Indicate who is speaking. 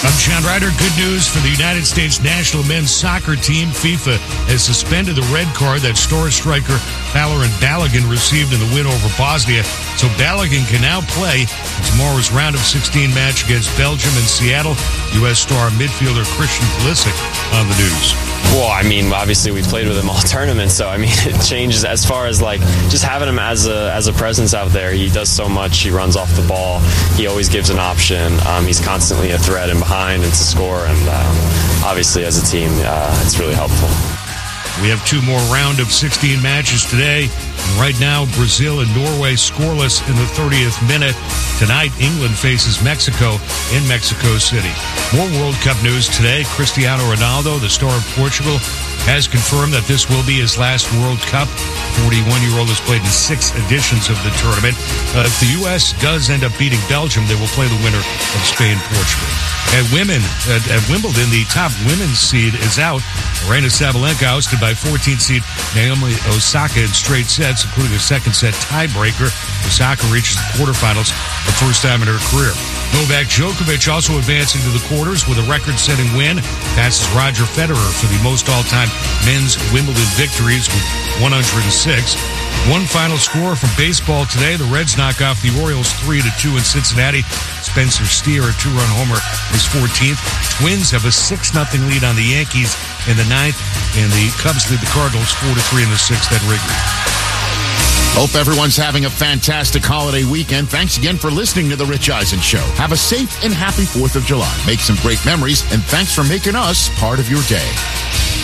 Speaker 1: I'm John Ryder. Good news for the United States national men's soccer team. FIFA has suspended the red card that Stora striker Falorin Balogun received in the win over Bosnia. So Balogun can now play in tomorrow's round of 16 match against Belgium in Seattle. U.S. star midfielder Christian Pulisic on the news.
Speaker 2: Well, I mean, obviously we've played with him all tournaments, so I mean, it changes as far as like just having him as a presence out there. He does so much. He runs off the ball. He always gives an option. He's constantly a threat in behind and to score. And obviously, as a team, it's really helpful.
Speaker 1: We have two more round of 16 matches today. And right now, Brazil and Norway scoreless in the 30th minute. Tonight, England faces Mexico in Mexico City. More World Cup news today. Cristiano Ronaldo, the star of Portugal, has confirmed that this will be his last World Cup. 41-year-old has played in 6 editions of the tournament. If the U.S. does end up beating Belgium, they will play the winner of Spain-Portugal. At Wimbledon, the top women's seed is out. Aryna Sabalenka ousted by 14th seed Naomi Osaka in straight sets, including a second-set tiebreaker. Osaka reaches the quarterfinals for the first time in her career. Novak Djokovic also advancing to the quarters with a record-setting win. Passes Roger Federer for the most all-time men's Wimbledon victories with 106. One final score from baseball today. The Reds knock off the Orioles 3-2 in Cincinnati. Spencer Steer, a 2-run homer, is 14th. Twins have a 6-0 lead on the Yankees in the 9th, and the Cubs lead the Cardinals 4-3 in the 6th at Wrigley.
Speaker 3: Hope everyone's having a fantastic holiday weekend. Thanks again for listening to The Rich Eisen Show. Have a safe and happy 4th of July. Make some great memories, and thanks for making us part of your day.